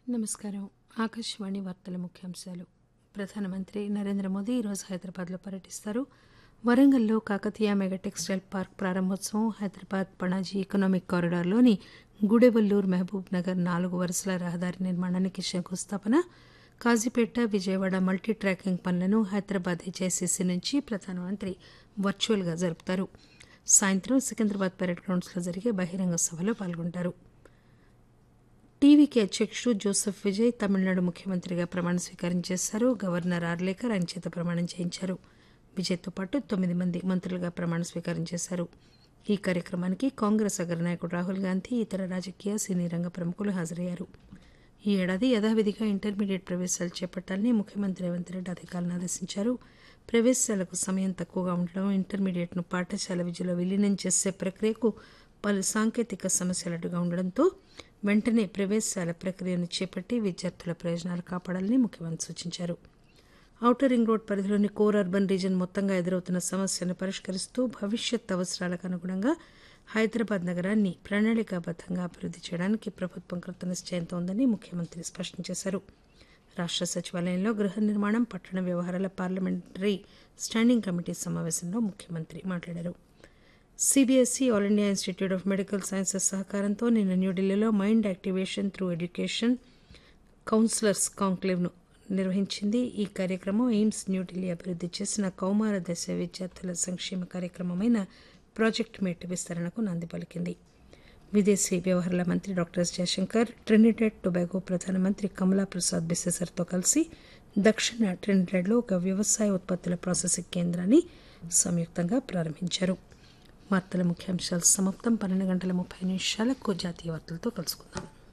నమస్కారం. ఆకాశవాణి వార్తల ముఖ్యాంశాలు. ప్రధానమంత్రి నరేంద్ర మోదీ ఈరోజు హైదరాబాద్లో పర్యటిస్తారు. వరంగల్లో కాకతీయ మెగా టెక్స్టైల్ పార్క్ ప్రారంభోత్సవం, హైదరాబాద్ పణజీ ఎకనామిక్ కారిడార్లోని గుడెబల్లూరు మహబూబ్ నగర్ 4 వరుసల రహదారి నిర్మాణానికి శంకుస్థాపన, కాజీపేట విజయవాడ మల్టీ ట్రాకింగ్ పనులను హైదరాబాద్ హెచ్ఐసిసి నుంచి ప్రధానమంత్రి వర్చువల్గా జరుపుతారు. సాయంత్రం సికింద్రాబాద్ పరేడ్ గ్రౌండ్స్లో జరిగే బహిరంగ సభలో పాల్గొంటారు. టీవీకే అధ్యక్షుడు జోసెఫ్ విజయ్ తమిళనాడు ముఖ్యమంత్రిగా ప్రమాణ స్వీకారం చేశారు. గవర్నర్ ఆర్లేకర్ ఆయన చేత ప్రమాణం చేయించారు. విజయ్తో పాటు 9 మంది మంత్రులుగా ప్రమాణ స్వీకారం చేశారు. ఈ కార్యక్రమానికి కాంగ్రెస్ అగ్రనాయకుడు రాహుల్ గాంధీ, ఇతర రాజకీయ సినీ రంగ ప్రముఖులు హాజరయ్యారు. ఈ ఏడాది యథావిధిగా ఇంటర్మీడియట్ ప్రవేశాలు చేపట్టాలని ముఖ్యమంత్రి రేవంత్ రెడ్డి అధికారులను ఆదేశించారు. ప్రవేశాలకు సమయం తక్కువగా ఉండడం, ఇంటర్మీడియట్ను పాఠశాల విద్యలో విలీనం చేసే ప్రక్రియకు పలు సాంకేతిక సమస్యలు అడ్డుగా ఉండడంతో వెంటనే ప్రవేశాల ప్రక్రియను చేపట్టి విద్యార్థుల ప్రయోజనాలు కాపాడాలని ముఖ్యమంత్రి సూచించారు. ఔటర్ రింగ్ రోడ్ పరిధిలోని కోర్ అర్బన్ రీజియన్ మొత్తంగా ఎదురవుతున్న సమస్యను పరిష్కరిస్తూ భవిష్యత్ అవసరాలకు అనుగుణంగా హైదరాబాద్ నగరాన్ని ప్రణాళికాబద్దంగా అభివృద్ధి చేయడానికి ప్రభుత్వం కృతనిశ్చయంతో ఉందని ముఖ్యమంత్రి స్పష్టం చేశారు. రాష్ట్ర సచివాలయంలో గృహ నిర్మాణం, పట్టణ వ్యవహారాల పార్లమెంటరీ స్టాండింగ్ కమిటీ సమావేశంలో ముఖ్యమంత్రి మాట్లాడారు. CBSE, all India institute of medical sciences సహకారంతో నిన్న న్యూఢిల్లీలో mind activation through education counsellors కాంక్లేవ్ను నిర్వహించింది. ఈ కార్యక్రమం ఎయిమ్స్ న్యూఢిల్లీ అభివృద్ధి చేసిన కౌమార దశ విద్యార్థుల సంక్షేమ కార్యక్రమమైన ప్రాజెక్ట్ మేట్ విస్తరణకు నాంది పలికింది. విదేశీ వ్యవహారాల మంత్రి doctor yes Jayashankar, Trinidad Tobago ప్రధానమంత్రి కమలా ప్రసాద్ బిసెసర్తో కలిసి దక్షిణ ట్రినిడాడ్లో ఒక వ్యవసాయ ఉత్పత్తుల ప్రాసెసింగ్ కేంద్రాన్ని సంయుక్తంగా ప్రారంభించారు. వార్తల ముఖ్యాంశాలు సమాప్తం. 12:30 జాతీయ వార్తలతో కలుసుకుందాం.